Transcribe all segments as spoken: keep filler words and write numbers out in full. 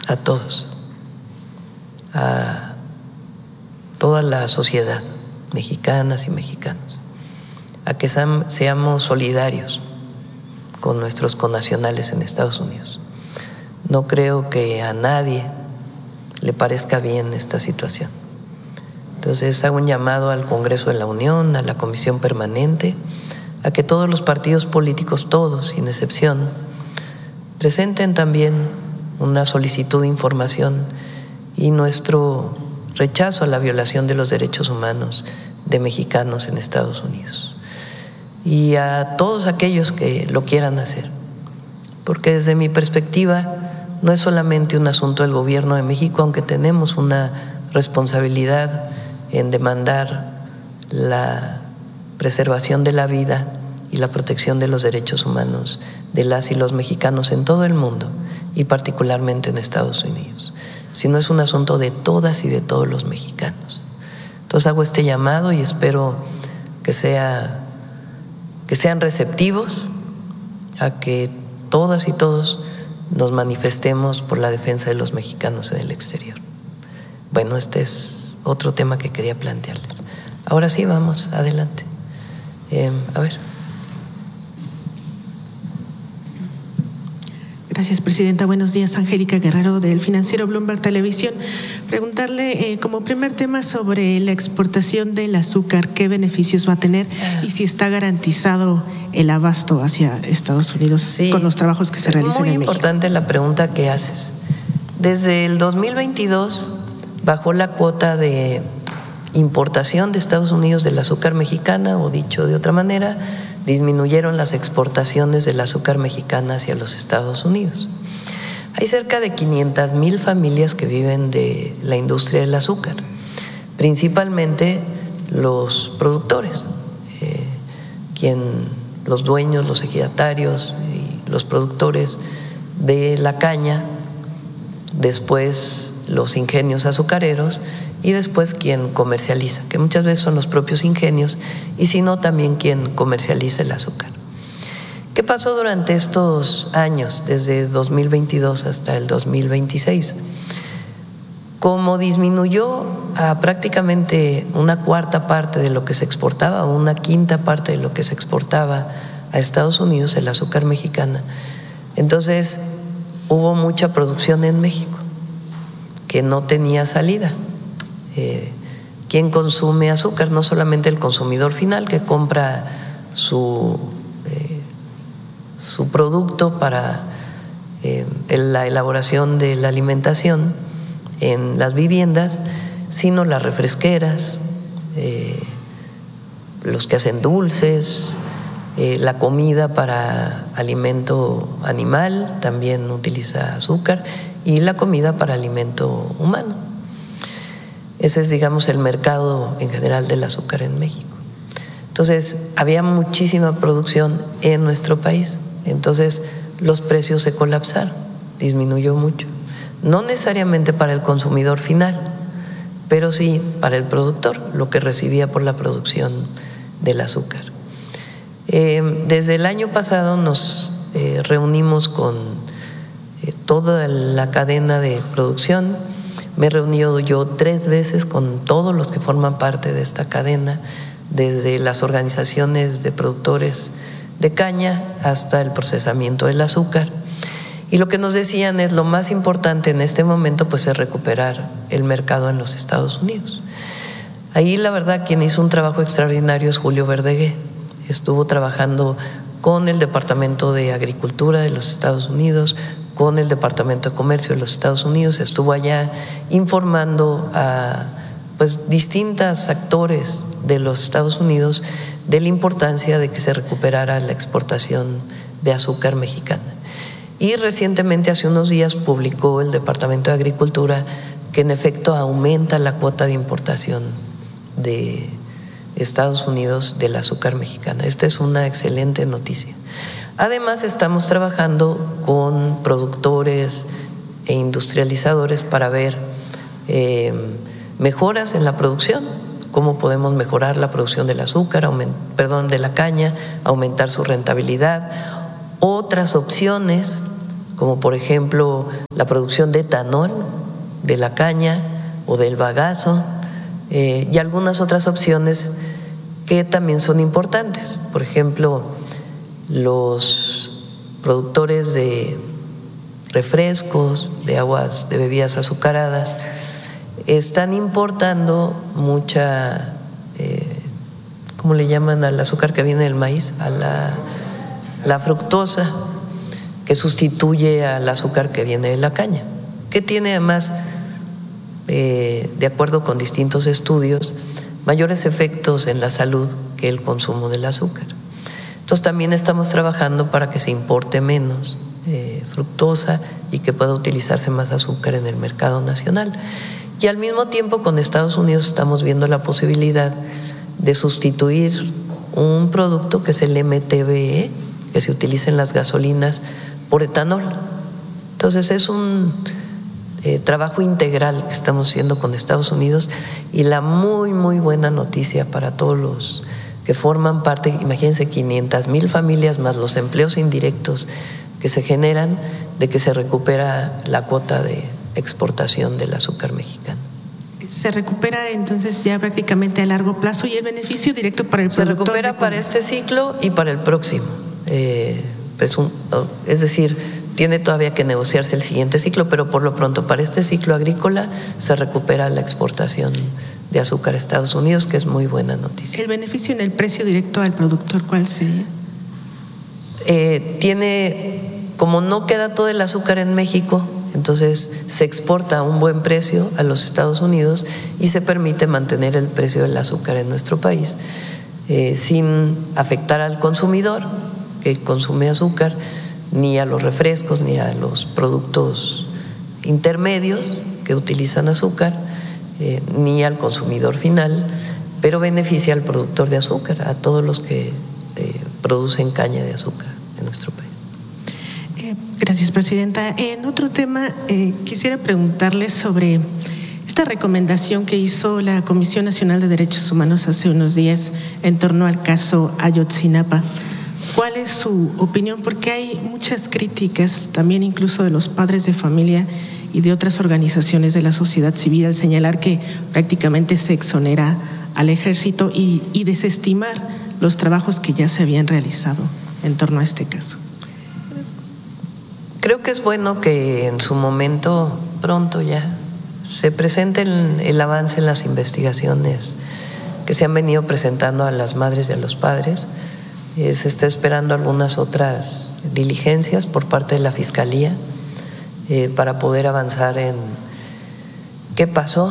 a todos, a toda la sociedad, mexicanas y mexicanos, a que seamos solidarios con nuestros connacionales en Estados Unidos. No creo que a nadie le parezca bien esta situación. Entonces hago un llamado al Congreso de la Unión, a la Comisión Permanente, a que todos los partidos políticos, todos sin excepción, presenten también una solicitud de información y nuestro rechazo a la violación de los derechos humanos de mexicanos en Estados Unidos. Y a todos aquellos que lo quieran hacer, porque desde mi perspectiva no es solamente un asunto del gobierno de México, aunque tenemos una responsabilidad en demandar la preservación de la vida y la protección de los derechos humanos de las y los mexicanos en todo el mundo y particularmente en Estados Unidos, sino es un asunto de todas y de todos los mexicanos. Entonces hago este llamado y espero que sea que sean receptivos a que todas y todos nos manifestemos por la defensa de los mexicanos en el exterior. Bueno, este es otro tema que quería plantearles. Ahora sí, vamos, adelante. Eh, a ver. Gracias, presidenta. Buenos días, Angélica Guerrero, del financiero Bloomberg Televisión. Preguntarle eh, como primer tema sobre la exportación del azúcar, ¿qué beneficios va a tener y si está garantizado el abasto hacia Estados Unidos sí, con los trabajos que se realizan en México? Muy importante la pregunta que haces. Desde el dos mil veintidós bajó la cuota de importación de Estados Unidos del azúcar mexicana, o dicho de otra manera, disminuyeron las exportaciones del azúcar mexicana hacia los Estados Unidos. Hay cerca de quinientas mil familias que viven de la industria del azúcar, principalmente los productores, eh, quien, los dueños, los ejidatarios y los productores de la caña, después los ingenios azucareros y después quien comercializa, que muchas veces son los propios ingenios y si no también quien comercializa el azúcar. ¿Qué pasó durante estos años, desde dos mil veintidós hasta el dos mil veintiséis? Como disminuyó a prácticamente una cuarta parte de lo que se exportaba, o una quinta parte de lo que se exportaba a Estados Unidos, el azúcar mexicana, entonces hubo mucha producción en México que no tenía salida. Eh, ¿Quién consume azúcar? No solamente el consumidor final que compra su, eh, su producto para eh, la elaboración de la alimentación en las viviendas, sino las refresqueras, eh, los que hacen dulces, eh, la comida para alimento animal también utiliza azúcar y la comida para alimento humano. Ese es, digamos, el mercado en general del azúcar en México. Entonces, había muchísima producción en nuestro país, entonces los precios se colapsaron, disminuyó mucho. No necesariamente para el consumidor final, pero sí para el productor, lo que recibía por la producción del azúcar. Eh, desde el año pasado nos eh, reunimos con eh, toda la cadena de producción. Me he reunido yo tres veces con todos los que forman parte de esta cadena, desde las organizaciones de productores de caña hasta el procesamiento del azúcar. Y lo que nos decían es lo más importante en este momento pues es recuperar el mercado en los Estados Unidos. Ahí la verdad quien hizo un trabajo extraordinario es Julio Verdegué. Estuvo trabajando con el Departamento de Agricultura de los Estados Unidos, con el Departamento de Comercio de los Estados Unidos, estuvo allá informando a pues, distintos actores de los Estados Unidos de la importancia de que se recuperara la exportación de azúcar mexicana. Y recientemente, hace unos días, publicó el Departamento de Agricultura que en efecto aumenta la cuota de importación de Estados Unidos del azúcar mexicana. Esta es una excelente noticia. Además, estamos trabajando con productores e industrializadores para ver eh, mejoras en la producción, cómo podemos mejorar la producción del azúcar, aument, perdón, de la caña, aumentar su rentabilidad, otras opciones, como por ejemplo la producción de etanol, de la caña o del bagazo, eh, y algunas otras opciones que también son importantes. Por ejemplo, los productores de refrescos, de aguas, de bebidas azucaradas, están importando mucha, eh, ¿cómo le llaman al azúcar que viene del maíz? A la, la fructosa, que sustituye al azúcar que viene de la caña, que tiene además, eh, de acuerdo con distintos estudios, mayores efectos en la salud que el consumo del azúcar. Entonces también estamos trabajando para que se importe menos eh, fructosa y que pueda utilizarse más azúcar en el mercado nacional. Y al mismo tiempo con Estados Unidos estamos viendo la posibilidad de sustituir un producto que es el M T B E, que se utiliza en las gasolinas, por etanol. Entonces es un eh, trabajo integral que estamos haciendo con Estados Unidos, y la muy, muy buena noticia para todos los que forman parte, imagínense, quinientas mil familias más los empleos indirectos que se generan, de que se recupera la cuota de exportación del azúcar mexicano. Se recupera entonces ya prácticamente a largo plazo, y el beneficio directo para el productor. Se recupera para este ciclo y para el próximo. Eh, pues un, es decir, tiene todavía que negociarse el siguiente ciclo, pero por lo pronto para este ciclo agrícola se recupera la exportación de azúcar a Estados Unidos, que es muy buena noticia. ¿El beneficio en el precio directo al productor cuál sería? Eh, tiene, como no queda todo el azúcar en México, entonces se exporta a un buen precio a los Estados Unidos y se permite mantener el precio del azúcar en nuestro país eh, sin afectar al consumidor que consume azúcar, ni a los refrescos, ni a los productos intermedios que utilizan azúcar, eh, ni al consumidor final, pero beneficia al productor de azúcar, a todos los que eh, producen caña de azúcar en nuestro país. Gracias, presidenta. En otro tema, eh, quisiera preguntarle sobre esta recomendación que hizo la Comisión Nacional de Derechos Humanos hace unos días en torno al caso Ayotzinapa. ¿Cuál es su opinión? Porque hay muchas críticas, también incluso de los padres de familia y de otras organizaciones de la sociedad civil, al señalar que prácticamente se exonera al ejército y, y desestimar los trabajos que ya se habían realizado en torno a este caso. Creo que es bueno que en su momento, pronto ya, se presente el, el avance en las investigaciones que se han venido presentando a las madres y a los padres. Eh, se está esperando algunas otras diligencias por parte de la Fiscalía eh, para poder avanzar en qué pasó,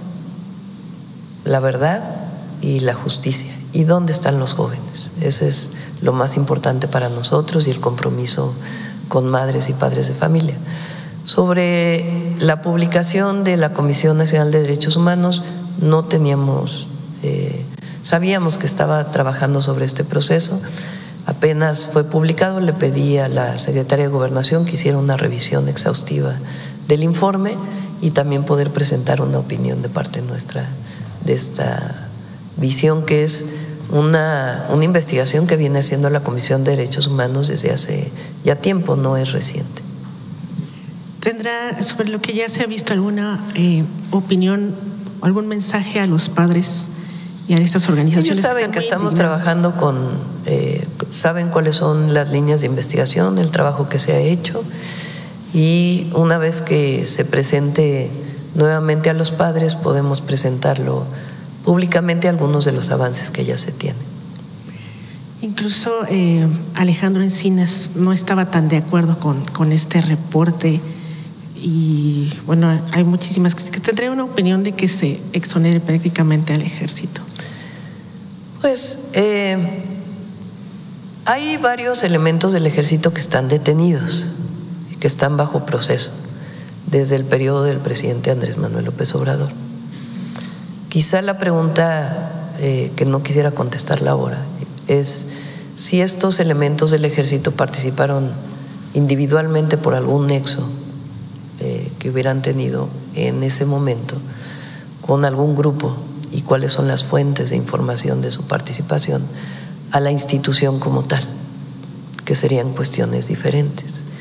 la verdad y la justicia, y dónde están los jóvenes. Ese es lo más importante para nosotros y el compromiso con madres y padres de familia. Sobre la publicación de la Comisión Nacional de Derechos Humanos, no teníamos, eh, sabíamos que estaba trabajando sobre este proceso, apenas fue publicado, le pedí a la Secretaría de Gobernación que hiciera una revisión exhaustiva del informe y también poder presentar una opinión de parte nuestra de esta visión, que es Una, una investigación que viene haciendo la Comisión de Derechos Humanos desde hace ya tiempo, no es reciente. ¿Tendrá sobre lo que ya se ha visto alguna eh, opinión, algún mensaje a los padres y a estas organizaciones? Ellos saben que, que estamos trabajando con, eh, saben cuáles son las líneas de investigación, el trabajo que se ha hecho, y una vez que se presente nuevamente a los padres podemos presentarlo públicamente algunos de los avances que ya se tienen. Incluso eh, Alejandro Encinas no estaba tan de acuerdo con, con este reporte, y bueno, hay muchísimas que tendría una opinión de que se exonere prácticamente al ejército. Pues eh, hay varios elementos del ejército que están detenidos, que están bajo proceso desde el periodo del presidente Andrés Manuel López Obrador. Quizá la pregunta eh, que no quisiera contestarla ahora es si estos elementos del ejército participaron individualmente por algún nexo eh, que hubieran tenido en ese momento con algún grupo, y cuáles son las fuentes de información de su participación a la institución como tal, que serían cuestiones diferentes.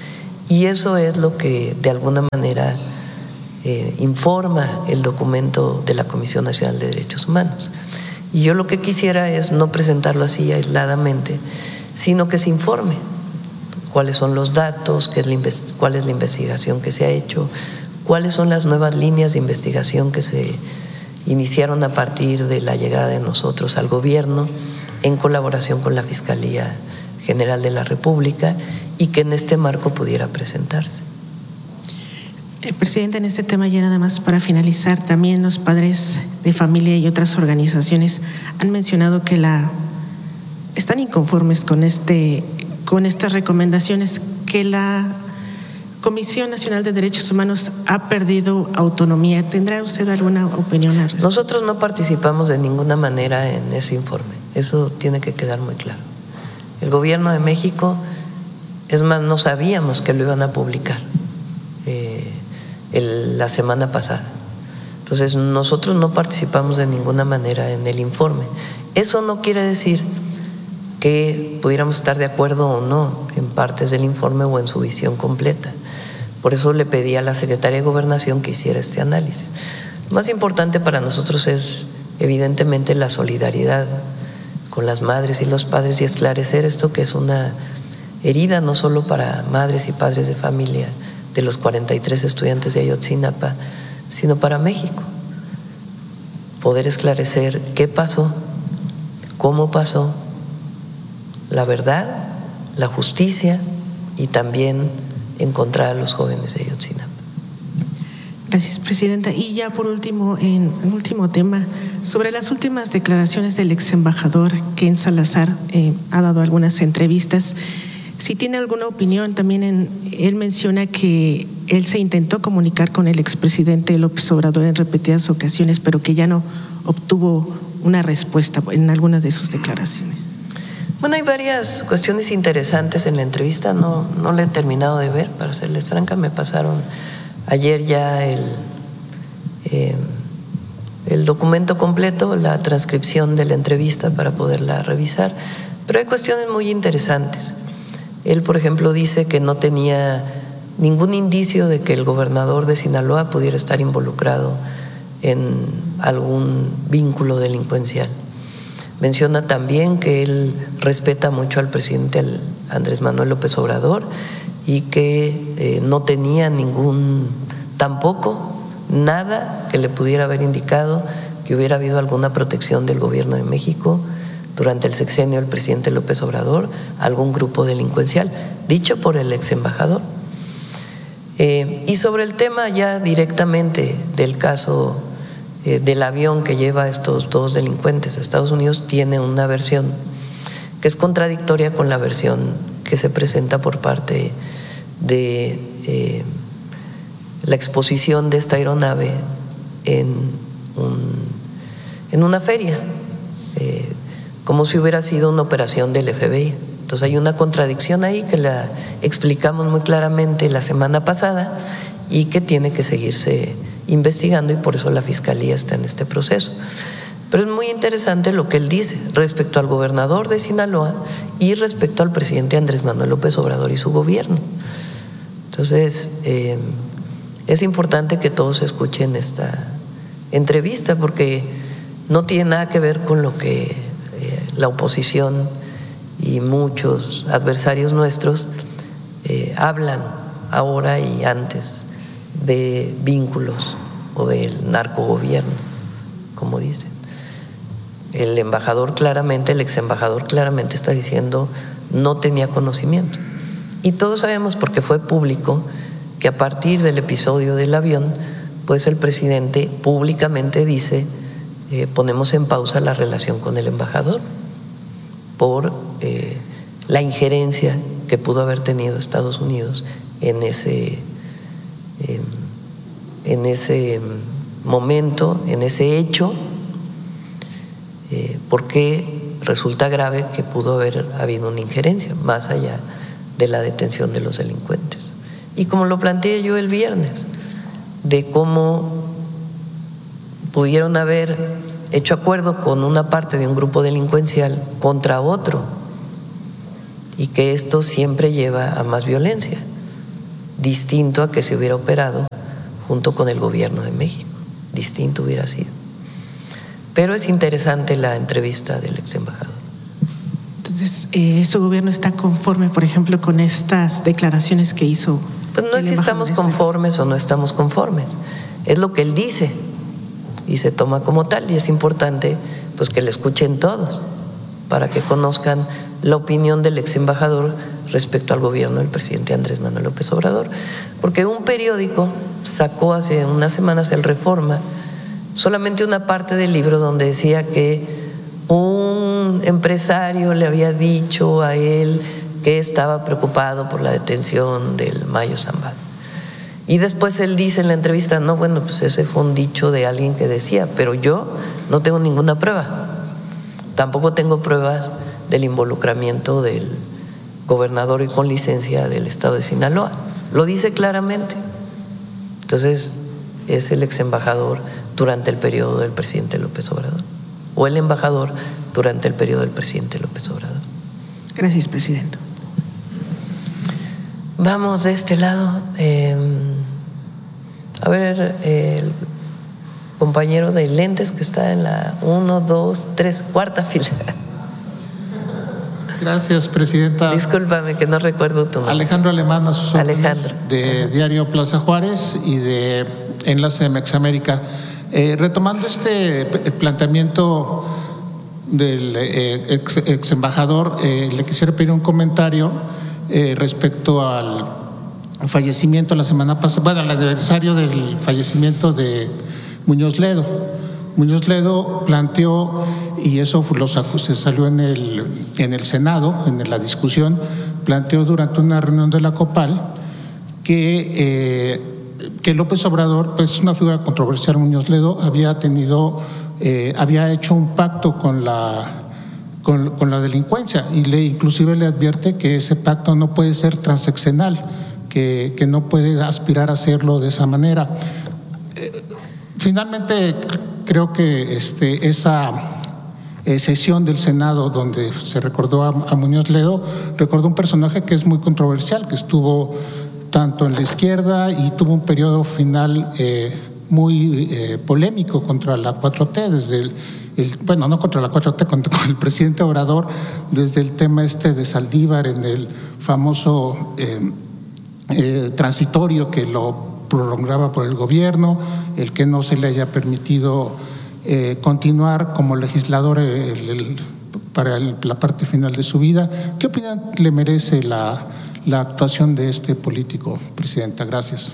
Y eso es lo que de alguna manera eh, informa el documento de la Comisión Nacional de Derechos Humanos. Y yo lo que quisiera es no presentarlo así aisladamente, sino que se informe cuáles son los datos, qué es la, cuál es la investigación que se ha hecho, cuáles son las nuevas líneas de investigación que se iniciaron a partir de la llegada de nosotros al gobierno en colaboración con la Fiscalía General de la República y que en este marco pudiera presentarse. Eh, presidente, en este tema ya nada más para finalizar, también los padres de familia y otras organizaciones han mencionado que la están inconformes con este con estas recomendaciones, que la Comisión Nacional de Derechos Humanos ha perdido autonomía. ¿Tendrá usted alguna opinión al respecto? Nosotros no participamos de ninguna manera en ese informe, eso tiene que quedar muy claro. El gobierno de México, es más, no sabíamos que lo iban a publicar eh, el, la semana pasada. Entonces, nosotros no participamos de ninguna manera en el informe. Eso no quiere decir que pudiéramos estar de acuerdo o no en partes del informe o en su visión completa. Por eso le pedí a la Secretaría de Gobernación que hiciera este análisis. Lo más importante para nosotros es, evidentemente, la solidaridad con las madres y los padres y esclarecer esto que es una herida no solo para madres y padres de familia de los cuarenta y tres estudiantes de Ayotzinapa, sino para México. Poder esclarecer qué pasó, cómo pasó, la verdad, la justicia y también encontrar a los jóvenes de Ayotzinapa. Gracias, presidenta. Y ya por último, en el último tema, sobre las últimas declaraciones del ex embajador Ken Salazar, eh, ha dado algunas entrevistas. Si tiene alguna opinión, también en, él menciona que él se intentó comunicar con el expresidente López Obrador en repetidas ocasiones, pero que ya no obtuvo una respuesta en algunas de sus declaraciones. Bueno, hay varias cuestiones interesantes en la entrevista, no, no la he terminado de ver, para serles franca, me pasaron ayer ya el, eh, el documento completo, la transcripción de la entrevista para poderla revisar, pero hay cuestiones muy interesantes. Él, por ejemplo, dice que no tenía ningún indicio de que el gobernador de Sinaloa pudiera estar involucrado en algún vínculo delincuencial. Menciona también que él respeta mucho al presidente Andrés Manuel López Obrador y que eh, no tenía ningún, tampoco nada que le pudiera haber indicado que hubiera habido alguna protección del gobierno de México durante el sexenio del presidente López Obrador a algún grupo delincuencial, dicho por el ex embajador. Eh, y sobre el tema ya directamente del caso eh, del avión que lleva a estos dos delincuentes a Estados Unidos, tiene una versión que es contradictoria con la versión que se presenta por parte de eh, la exposición de esta aeronave en, un, en una feria, eh, como si hubiera sido una operación del F B I. Entonces hay una contradicción ahí que la explicamos muy claramente la semana pasada y que tiene que seguirse investigando, y por eso la Fiscalía está en este proceso. Pero es muy interesante lo que él dice respecto al gobernador de Sinaloa y respecto al presidente Andrés Manuel López Obrador y su gobierno. Entonces, eh, es importante que todos escuchen esta entrevista porque no tiene nada que ver con lo que eh, la oposición y muchos adversarios nuestros eh, hablan ahora y antes de vínculos o del narcogobierno, como dicen. El embajador claramente, el ex embajador claramente está diciendo no tenía conocimiento. Y todos sabemos, porque fue público, que a partir del episodio del avión, pues el presidente públicamente dice eh, ponemos en pausa la relación con el embajador por eh, la injerencia que pudo haber tenido Estados Unidos en ese, eh, en ese momento, en ese hecho, eh, porque resulta grave que pudo haber habido una injerencia más allá de la detención de los delincuentes. Y como lo planteé yo el viernes, de cómo pudieron haber hecho acuerdo con una parte de un grupo delincuencial contra otro y que esto siempre lleva a más violencia. distinto a que se hubiera operado junto con el gobierno de México, distinto hubiera sido. Pero es interesante la entrevista del ex embajador. Entonces, eh, ¿su gobierno está conforme, por ejemplo, con estas declaraciones que hizo? Pues no es si estamos conformes o no estamos conformes, es lo que él dice y se toma como tal, y es importante pues que le escuchen todos para que conozcan la opinión del ex embajador respecto al gobierno del presidente Andrés Manuel López Obrador, porque un periódico sacó hace unas semanas, el Reforma, solamente una parte del libro donde decía que un empresario le había dicho a él que estaba preocupado por la detención del Mayo Zambada. Y después él dice en la entrevista, no, bueno, pues ese fue un dicho de alguien que decía, pero yo no tengo ninguna prueba. Tampoco tengo pruebas del involucramiento del gobernador y con licencia del estado de Sinaloa. Lo dice claramente. Entonces, es el ex embajador durante el periodo del presidente López Obrador, o el embajador durante el periodo del presidente López Obrador. Gracias, presidente. Vamos de este lado. Eh, a ver, eh, el compañero de lentes que está en la uno, dos, tres, cuarta fila. Gracias, presidenta. Discúlpame que no recuerdo tu nombre. Alejandro Alemán, a sus órdenes, Alejandro. de Diario Plaza Juárez y de Enlace de Mexamérica. Eh, retomando este planteamiento del eh, ex, ex embajador, eh, le quisiera pedir un comentario eh, respecto al fallecimiento la semana pasada, bueno, al aniversario del fallecimiento de Muñoz Ledo. Muñoz Ledo planteó, y eso lo sacó, se salió en el, en el Senado, en la discusión, planteó durante una reunión de la COPAL que, eh, que López Obrador, pues es una figura controversial. Muñoz Ledo había tenido, eh, había hecho un pacto con la, con, con la delincuencia y le inclusive le advierte que ese pacto no puede ser transaccional, que, que no puede aspirar a hacerlo de esa manera. Eh, finalmente, creo que este, esa eh, sesión del Senado donde se recordó a, a Muñoz Ledo, recordó un personaje que es muy controversial, que estuvo tanto en la izquierda y tuvo un periodo final eh, muy eh, polémico contra la cuatro T, desde el, el, bueno, no contra la cuatro T, contra, con el presidente Obrador, desde el tema este de Saldívar en el famoso eh, eh, transitorio que lo prolongaba por el gobierno, el que no se le haya permitido eh, continuar como legislador el, el, para el, la parte final de su vida. ¿Qué opinión le merece la, la actuación de este político, presidenta? Gracias.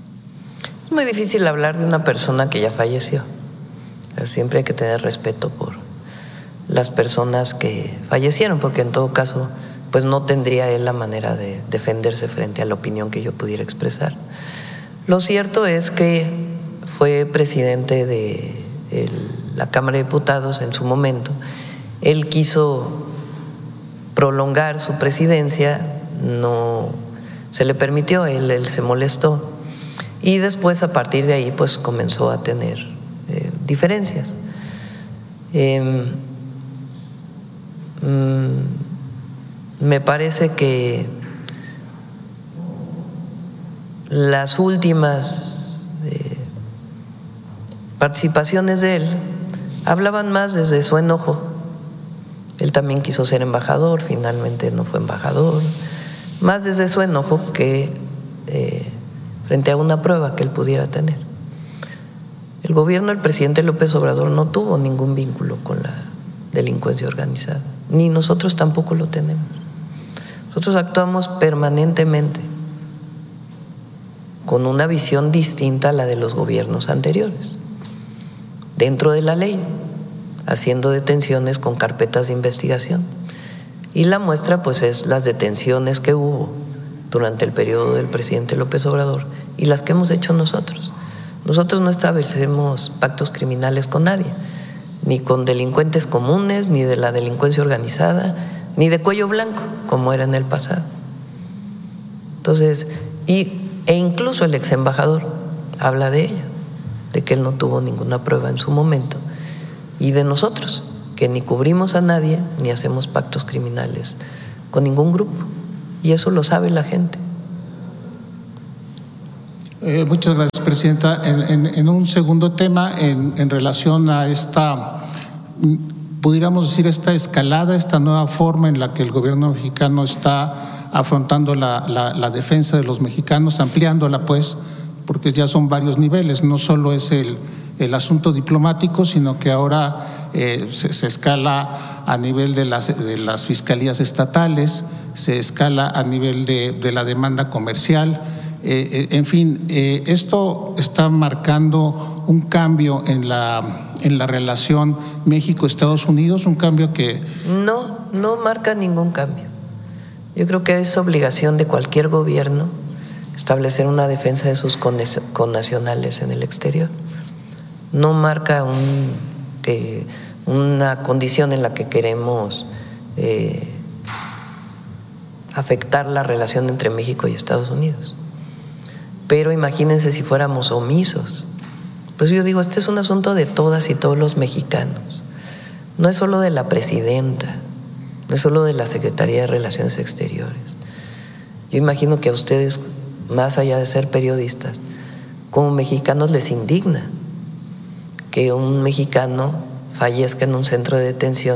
Es muy difícil hablar de una persona que ya falleció. Siempre hay que tener respeto por las personas que fallecieron, porque en todo caso pues no tendría él la manera de defenderse frente a la opinión que yo pudiera expresar. Lo cierto es que fue presidente de el, la Cámara de Diputados en su momento. Él quiso prolongar su presidencia, no se le permitió, él, él se molestó y después a partir de ahí pues comenzó a tener eh, diferencias. Eh, mm, me parece que las últimas eh, participaciones de él hablaban más desde su enojo. Él también quiso ser embajador, finalmente no fue embajador, más desde su enojo que eh, frente a una prueba que él pudiera tener. El gobierno del presidente López Obrador no tuvo ningún vínculo con la delincuencia organizada, ni nosotros tampoco lo tenemos. Nosotros actuamos permanentemente con una visión distinta a la de los gobiernos anteriores, dentro de la ley, haciendo detenciones con carpetas de investigación. Y la muestra pues es las detenciones que hubo durante el periodo del presidente López Obrador y las que hemos hecho nosotros. Nosotros no establecemos pactos criminales con nadie, ni con delincuentes comunes, ni de la delincuencia organizada, ni de cuello blanco, como era en el pasado. Entonces, y E incluso el ex embajador habla de ello, de que él no tuvo ninguna prueba en su momento, y de nosotros, que ni cubrimos a nadie ni hacemos pactos criminales con ningún grupo, y eso lo sabe la gente. Eh, muchas gracias, Presidenta. En, en, en un segundo tema, en, en relación a esta, pudiéramos decir, esta escalada, esta nueva forma en la que el gobierno mexicano está afrontando la, la, la defensa de los mexicanos, ampliándola, pues, porque ya son varios niveles, no solo es el, el asunto diplomático, sino que ahora eh, se, se escala a nivel de las, de las fiscalías estatales, se escala a nivel de, de la demanda comercial. Eh, en fin, eh, esto está marcando un cambio en la, en la relación México-Estados Unidos, un cambio que… No, no marca ningún cambio. Yo creo que es obligación de cualquier gobierno establecer una defensa de sus connacionales en el exterior. No marca un, eh, una condición en la que queremos eh, afectar la relación entre México y Estados Unidos. Pero imagínense si fuéramos omisos. Pues yo digo, este es un asunto de todas y todos los mexicanos. No es solo de la presidenta, no es solo de la Secretaría de Relaciones Exteriores. Yo imagino que a ustedes, más allá de ser periodistas, como mexicanos les indigna que un mexicano fallezca en un centro de detención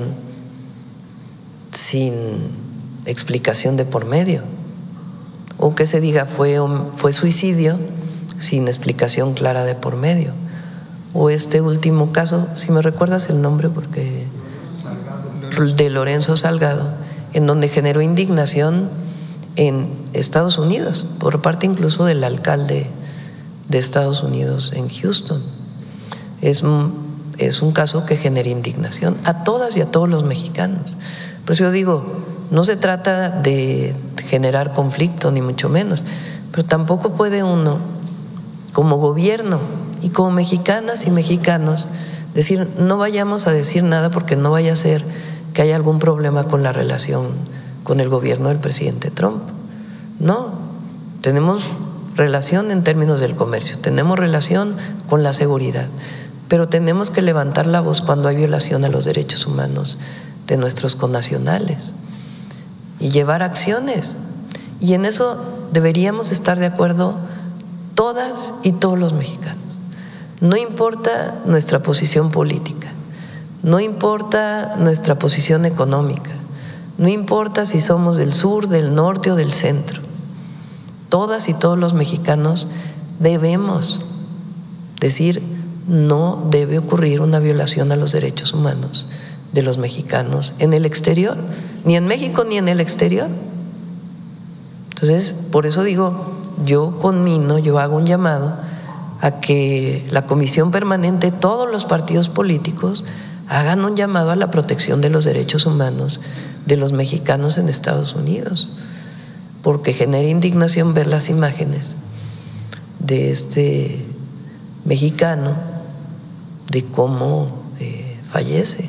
sin explicación de por medio, o que se diga fue, fue suicidio sin explicación clara de por medio, o este último caso, si me recuerdas el nombre, porque de Lorenzo Salgado, en donde generó indignación en Estados Unidos, por parte incluso del alcalde de Estados Unidos en Houston. Es, es un caso que genera indignación a todas y a todos los mexicanos. Por eso yo digo, no se trata de generar conflicto, ni mucho menos, pero tampoco puede uno, como gobierno y como mexicanas y mexicanos, decir, no vayamos a decir nada porque no vaya a ser que haya algún problema con la relación con el gobierno del presidente Trump. No, tenemos relación en términos del comercio, tenemos relación con la seguridad, pero tenemos que levantar la voz cuando hay violación a los derechos humanos de nuestros connacionales y llevar acciones. Y en eso deberíamos estar de acuerdo todas y todos los mexicanos. No importa nuestra posición política, no importa nuestra posición económica, no importa si somos del sur, del norte o del centro. Todas y todos los mexicanos debemos decir, no debe ocurrir una violación a los derechos humanos de los mexicanos en el exterior, ni en México ni en el exterior. Entonces, por eso digo, yo conmino, yo hago un llamado a que la Comisión Permanente, todos los partidos políticos, hagan un llamado a la protección de los derechos humanos de los mexicanos en Estados Unidos, porque genera indignación ver las imágenes de este mexicano, de cómo eh, fallece.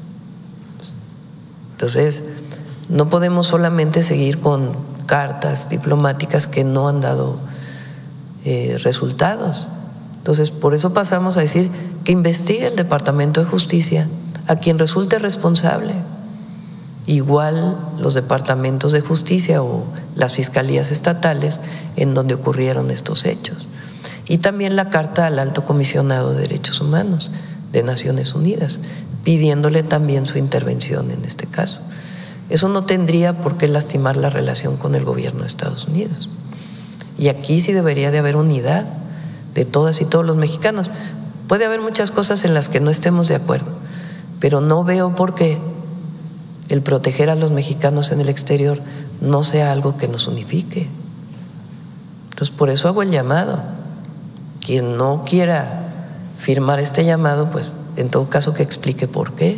Entonces, no podemos solamente seguir con cartas diplomáticas que no han dado eh, resultados. Entonces, por eso pasamos a decir que investigue el Departamento de Justicia a quien resulte responsable. Igual los departamentos de justicia o las fiscalías estatales en donde ocurrieron estos hechos. Y también la carta al Alto Comisionado de Derechos Humanos de Naciones Unidas, pidiéndole también su intervención en este caso. Eso no tendría por qué lastimar la relación con el gobierno de Estados Unidos. Y aquí sí debería de haber unidad de todas y todos los mexicanos. Puede haber muchas cosas en las que no estemos de acuerdo, pero no veo por qué el proteger a los mexicanos en el exterior no sea algo que nos unifique. Entonces, por eso hago el llamado. Quien no quiera firmar este llamado, pues en todo caso que explique por qué.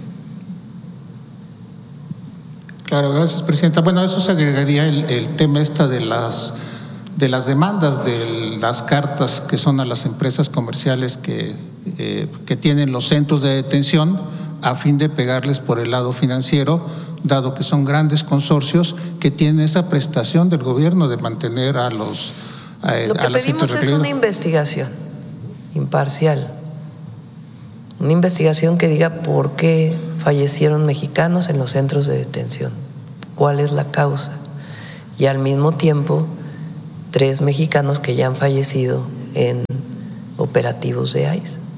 Claro, gracias, Presidenta. Bueno, a eso se agregaría el, el tema esta de las, de las demandas, de las cartas que son a las empresas comerciales que, eh, que tienen los centros de detención, a fin de pegarles por el lado financiero, dado que son grandes consorcios que tienen esa prestación del gobierno de mantener a los… A, Lo que a las pedimos es una investigación imparcial, una investigación que diga por qué fallecieron mexicanos en los centros de detención, cuál es la causa, y al mismo tiempo tres mexicanos que ya han fallecido en operativos de I C E,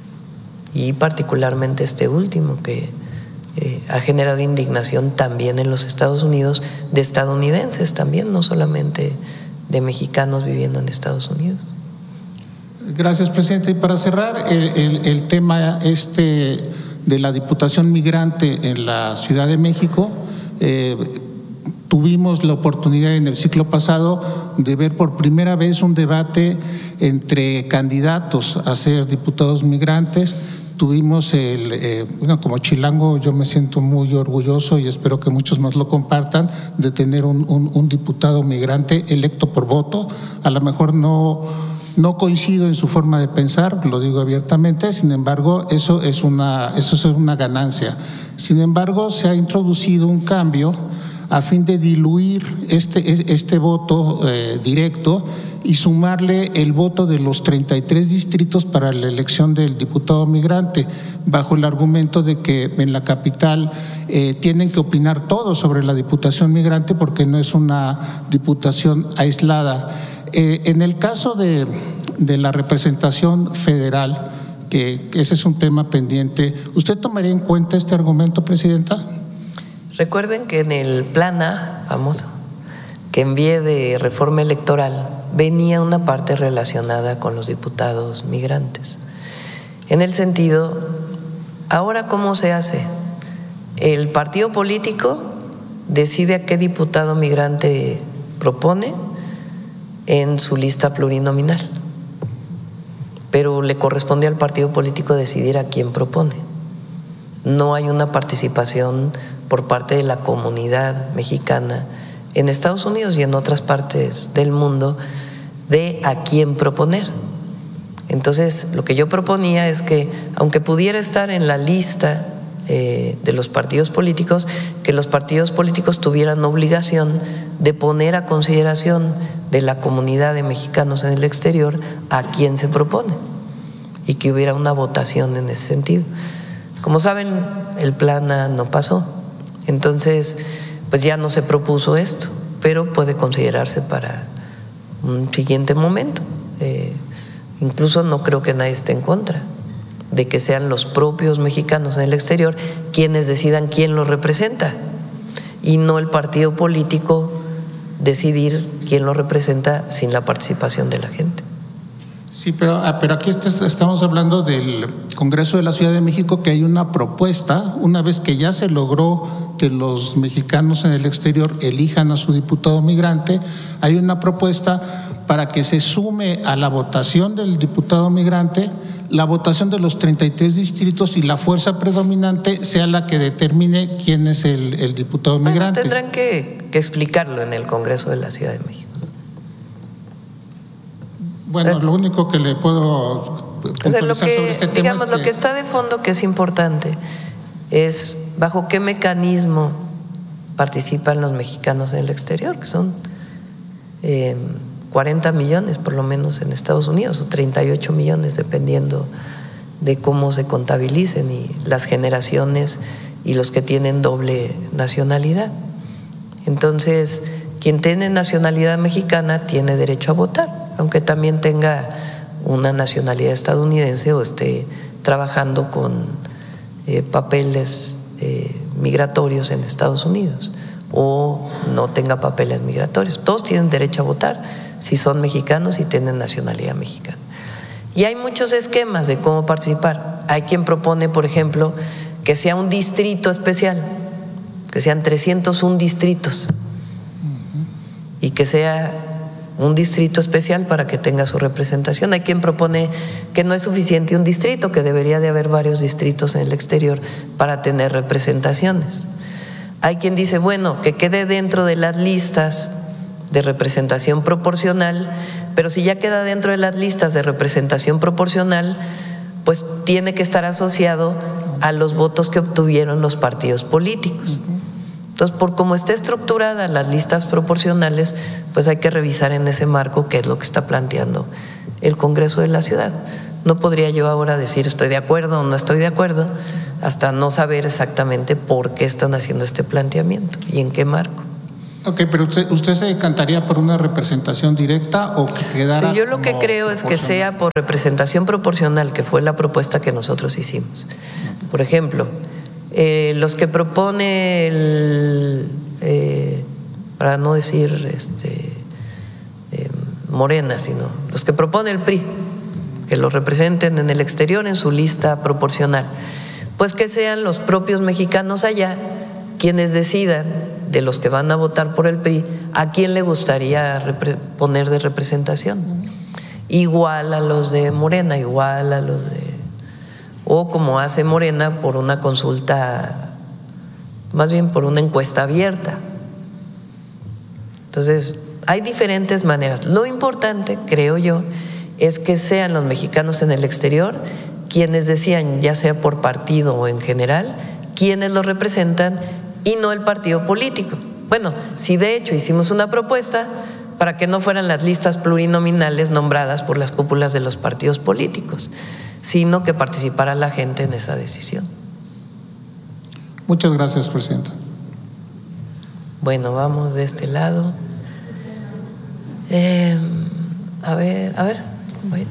y particularmente este último que eh, ha generado indignación también en los Estados Unidos, de estadounidenses también, no solamente de mexicanos viviendo en Estados Unidos. Gracias, presidente. Y para cerrar el, el, el tema este de la Diputación Migrante en la Ciudad de México, eh, tuvimos la oportunidad en el ciclo pasado de ver por primera vez un debate entre candidatos a ser diputados migrantes. Tuvimos el, eh, bueno, como chilango yo me siento muy orgulloso y espero que muchos más lo compartan, de tener un, un, un diputado migrante electo por voto. A lo mejor no, no coincido en su forma de pensar, lo digo abiertamente, sin embargo, eso es una, eso es una ganancia. Sin embargo, se ha introducido un cambio a fin de diluir este, este voto eh, directo y sumarle el voto de los treinta y tres distritos para la elección del diputado migrante, bajo el argumento de que en la capital eh, tienen que opinar todos sobre la diputación migrante porque no es una diputación aislada. Eh, en el caso de, de la representación federal, que, que ese es un tema pendiente, ¿usted tomaría en cuenta este argumento, presidenta? Recuerden que en el Plan A, famoso, que envié de reforma electoral, venía una parte relacionada con los diputados migrantes. En el sentido, ¿ahora cómo se hace? El partido político decide a qué diputado migrante propone en su lista plurinominal, pero le corresponde al partido político decidir a quién propone. No hay una participación por parte de la comunidad mexicana en Estados Unidos y en otras partes del mundo de a quién proponer. Entonces, lo que yo proponía es que, aunque pudiera estar en la lista eh, de los partidos políticos, que los partidos políticos tuvieran obligación de poner a consideración de la comunidad de mexicanos en el exterior a quién se propone y que hubiera una votación en ese sentido. Como saben, el Plan A no pasó, entonces pues ya no se propuso esto, pero puede considerarse para un siguiente momento. Eh, incluso no creo que nadie esté en contra de que sean los propios mexicanos en el exterior quienes decidan quién los representa y no el partido político decidir quién lo representa sin la participación de la gente. Sí, pero, pero aquí estamos hablando del Congreso de la Ciudad de México, que hay una propuesta, una vez que ya se logró que los mexicanos en el exterior elijan a su diputado migrante, hay una propuesta para que se sume a la votación del diputado migrante la votación de los treinta y tres distritos y la fuerza predominante sea la que determine quién es el, el diputado bueno, migrante. Tendrán que, que explicarlo en el Congreso de la Ciudad de México. Bueno, lo único que le puedo puntualizar o sea, lo que, sobre este tema digamos, es que… lo que está de fondo, que es importante, es bajo qué mecanismo participan los mexicanos en el exterior, que son eh, cuarenta millones por lo menos en Estados Unidos, o treinta y ocho millones, dependiendo de cómo se contabilicen, y las generaciones y los que tienen doble nacionalidad. Entonces, quien tiene nacionalidad mexicana tiene derecho a votar, aunque también tenga una nacionalidad estadounidense o esté trabajando con eh, papeles eh, migratorios en Estados Unidos o no tenga papeles migratorios. Todos tienen derecho a votar si son mexicanos y tienen nacionalidad mexicana. Y hay muchos esquemas de cómo participar. Hay quien propone, por ejemplo, que sea un distrito especial, que sean trescientos un distritos y que sea un distrito especial para que tenga su representación. Hay quien propone que no es suficiente un distrito, que debería de haber varios distritos en el exterior para tener representaciones. Hay quien dice, bueno, que quede dentro de las listas de representación proporcional, pero si ya queda dentro de las listas de representación proporcional, pues tiene que estar asociado a los votos que obtuvieron los partidos políticos. Entonces, por cómo está estructurada las listas proporcionales, pues hay que revisar en ese marco qué es lo que está planteando el Congreso de la Ciudad. No podría yo ahora decir estoy de acuerdo o no estoy de acuerdo hasta no saber exactamente por qué están haciendo este planteamiento y en qué marco. Ok, pero usted, usted se decantaría por una representación directa o que quedara. Sí, yo lo que creo es que sea por representación proporcional, que fue la propuesta que nosotros hicimos. Por ejemplo, eh, los que propone el, eh, para no decir este, eh, Morena, sino los que propone el P R I, que los representen en el exterior en su lista proporcional, pues que sean los propios mexicanos allá quienes decidan de los que van a votar por el P R I a quién le gustaría poner de representación, igual a los de Morena, igual a los de, o como hace Morena por una consulta, más bien por una encuesta abierta. Entonces hay diferentes maneras. Lo importante, creo yo, es que sean los mexicanos en el exterior quienes decían, ya sea por partido o en general, quienes los representan y no el partido político. Bueno, si de hecho hicimos una propuesta para que no fueran las listas plurinominales nombradas por las cúpulas de los partidos políticos, sino que participara la gente en esa decisión. Muchas gracias, presidenta. Bueno, vamos de este lado. Eh, a ver, a ver, bueno.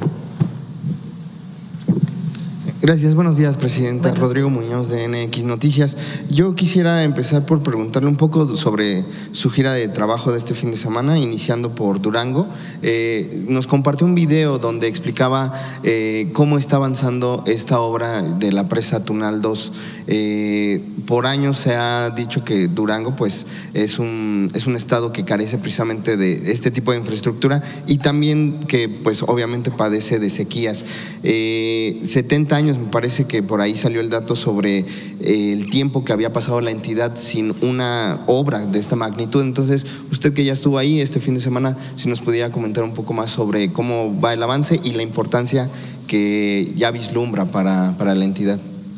Gracias, buenos días, presidenta. Bueno. Rodrigo Muñoz, de N X Noticias. Yo quisiera empezar por preguntarle un poco sobre su gira de trabajo de este fin de semana, iniciando por Durango. Eh, nos compartió un video donde explicaba eh, cómo está avanzando esta obra de la presa Tunal dos. Eh, por años se ha dicho que Durango pues, es, un, es un estado que carece precisamente de este tipo de infraestructura y también que pues, obviamente padece de sequías. Eh, setenta años me parece que por ahí salió el dato sobre eh, el tiempo que había pasado la entidad sin una obra de esta magnitud. Entonces, usted que ya estuvo ahí este fin de semana, si nos pudiera comentar un poco más sobre cómo va el avance y la importancia que ya vislumbra para, para la entidad.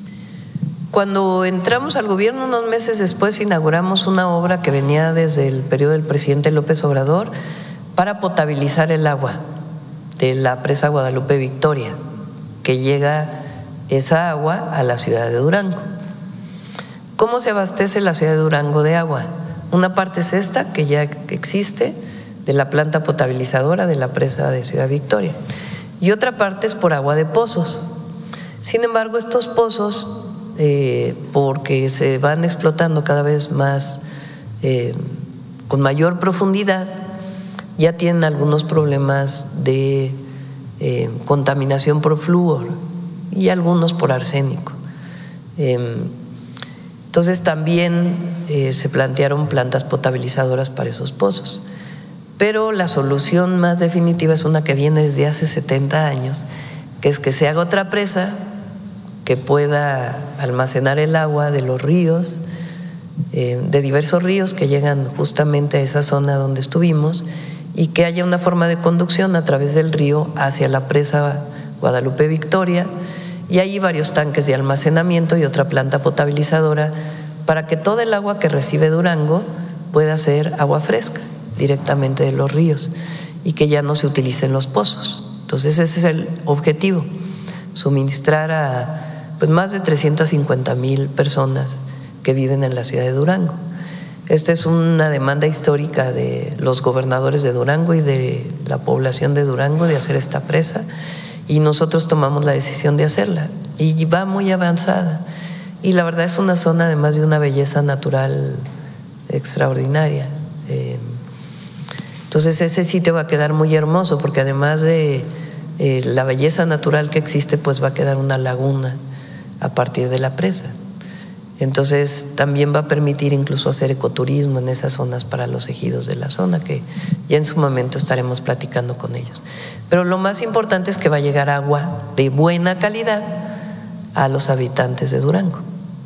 Cuando entramos al gobierno, unos meses después, inauguramos una obra que venía desde el periodo del presidente López Obrador para potabilizar el agua de la presa Guadalupe Victoria, que llega esa agua a la ciudad de Durango. ¿Cómo se abastece la ciudad de Durango de agua? Una parte es esta, que ya existe, de la planta potabilizadora de la presa de Ciudad Victoria, y otra parte es por agua de pozos. Sin embargo, estos pozos, eh, porque se van explotando cada vez más, eh, con mayor profundidad, ya tienen algunos problemas de eh, contaminación por flúor y algunos por arsénico. Eh, entonces también eh, se plantearon plantas potabilizadoras para esos pozos. Pero la solución más definitiva es una que viene desde hace setenta años, que es que se haga otra presa que pueda almacenar el agua de los ríos, eh, de diversos ríos que llegan justamente a esa zona donde estuvimos, y que haya una forma de conducción a través del río hacia la presa Guadalupe Victoria, y hay varios tanques de almacenamiento y otra planta potabilizadora para que todo el agua que recibe Durango pueda ser agua fresca directamente de los ríos y que ya no se utilicen los pozos. Entonces ese es el objetivo, suministrar a pues, más de trescientas cincuenta mil personas que viven en la ciudad de Durango. Esta es una demanda histórica de los gobernadores de Durango y de la población de Durango de hacer esta presa, y nosotros tomamos la decisión de hacerla y va muy avanzada, y la verdad es una zona además de una belleza natural extraordinaria. Eh, entonces ese sitio va a quedar muy hermoso porque además de eh, la belleza natural que existe, pues va a quedar una laguna a partir de la presa. Entonces también va a permitir incluso hacer ecoturismo en esas zonas para los ejidos de la zona, que ya en su momento estaremos platicando con ellos. Pero lo más importante es que va a llegar agua de buena calidad a los habitantes de Durango.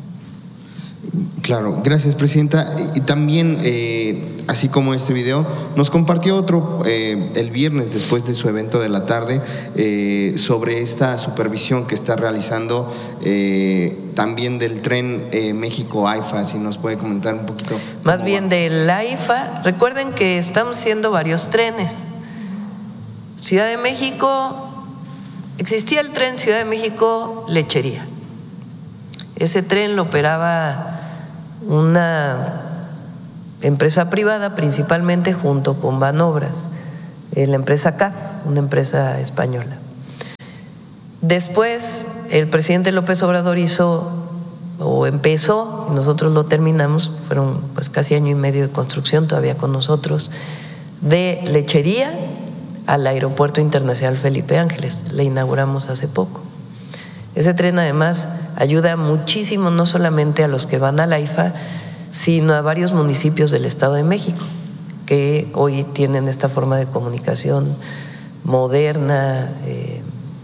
Claro, gracias, presidenta. Y también, eh, así como este video, nos compartió otro eh, el viernes después de su evento de la tarde eh, sobre esta supervisión que está realizando eh, también del tren eh, México-AIFA, si nos puede comentar un poquito. Más bien del AIFA. Recuerden que estamos haciendo varios trenes. Ciudad de México, existía el tren Ciudad de México-Lechería. Ese tren lo operaba una empresa privada principalmente junto con Banobras, la empresa C A Z, una empresa española. Después el presidente López Obrador hizo o empezó, y nosotros lo terminamos, fueron pues casi año y medio de construcción todavía con nosotros, de Lechería al Aeropuerto Internacional Felipe Ángeles, le inauguramos hace poco. Ese tren además ayuda muchísimo no solamente a los que van al AIFA, sino a varios municipios del Estado de México, que hoy tienen esta forma de comunicación moderna, eh,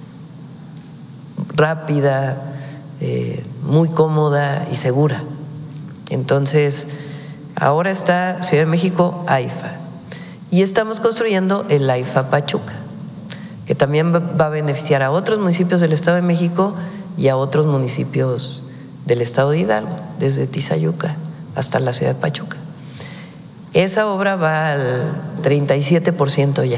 rápida, eh, muy cómoda y segura. Entonces, ahora está Ciudad de México AIFA y estamos construyendo el AIFA Pachuca, que también va a beneficiar a otros municipios del Estado de México y a otros municipios del Estado de Hidalgo, desde Tizayuca hasta la ciudad de Pachuca. Esa obra va al treinta y siete por ciento ya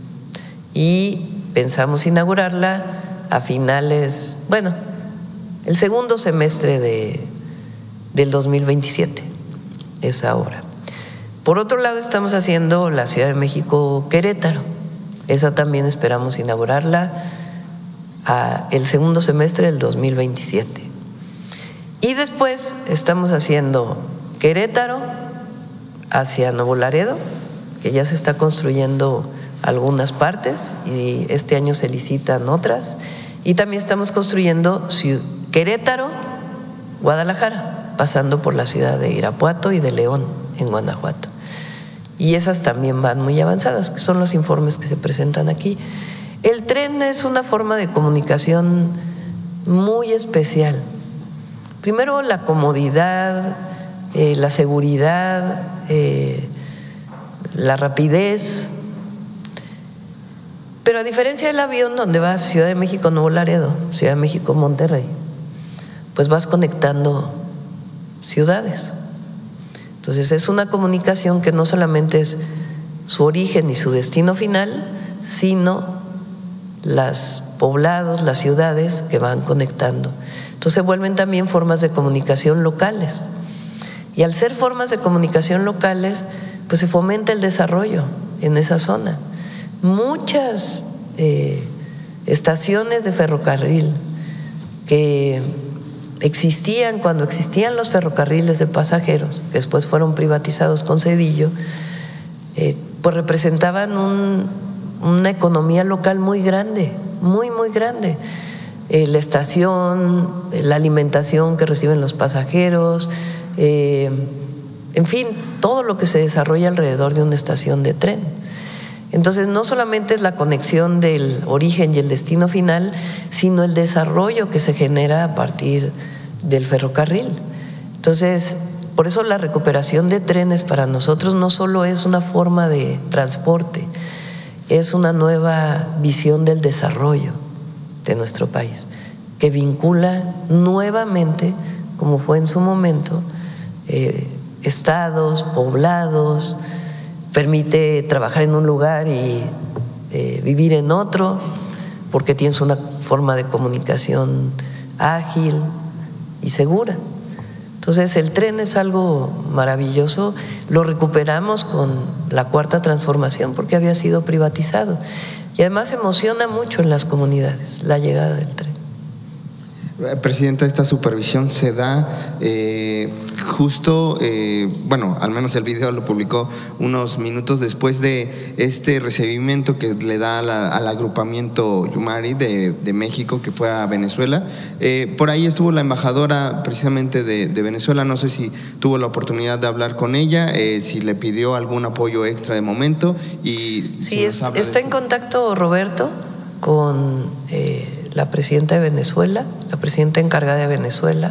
y pensamos inaugurarla a finales, bueno, el segundo semestre de, del dos mil veintisiete, esa obra. Por otro lado, estamos haciendo la Ciudad de México Querétaro. Esa también esperamos inaugurarla a el segundo semestre del dos mil veintisiete. Y después estamos haciendo Querétaro hacia Nuevo Laredo, que ya se está construyendo algunas partes y este año se licitan otras. Y también estamos construyendo Querétaro, Guadalajara, pasando por la ciudad de Irapuato y de León, en Guanajuato. Y esas también van muy avanzadas, que son los informes que se presentan aquí. El tren es una forma de comunicación muy especial. Primero, la comodidad, eh, la seguridad, eh, la rapidez. Pero a diferencia del avión, donde vas Ciudad de México, Nuevo Laredo, Ciudad de México, Monterrey, pues vas conectando ciudades. Entonces es una comunicación que no solamente es su origen y su destino final, sino los poblados, las ciudades que van conectando. Entonces se vuelven también formas de comunicación locales. Y al ser formas de comunicación locales, pues se fomenta el desarrollo en esa zona. Muchas eh, estaciones de ferrocarril que existían cuando existían los ferrocarriles de pasajeros, que después fueron privatizados con Zedillo, eh, pues representaban un, una economía local muy grande, muy, muy grande. Eh, la estación, la alimentación que reciben los pasajeros, eh, en fin, todo lo que se desarrolla alrededor de una estación de tren. Entonces, no solamente es la conexión del origen y el destino final, sino el desarrollo que se genera a partir del ferrocarril. Entonces, por eso la recuperación de trenes para nosotros no solo es una forma de transporte, es una nueva visión del desarrollo de nuestro país, que vincula nuevamente, como fue en su momento, eh, estados, poblados, permite trabajar en un lugar y eh, vivir en otro, porque tienes una forma de comunicación ágil y segura. Entonces el tren es algo maravilloso, lo recuperamos con la cuarta transformación porque había sido privatizado y además emociona mucho en las comunidades la llegada del tren. Presidenta, esta supervisión se da eh, justo, eh, bueno, al menos el video lo publicó unos minutos después de este recibimiento que le da a la, al agrupamiento Yumari de, de México, que fue a Venezuela. Eh, por ahí estuvo la embajadora precisamente de, de Venezuela, no sé si tuvo la oportunidad de hablar con ella, eh, si le pidió algún apoyo extra de momento. Y sí, si es, está en contacto Roberto con Eh, la presidenta de Venezuela, la presidenta encargada de Venezuela,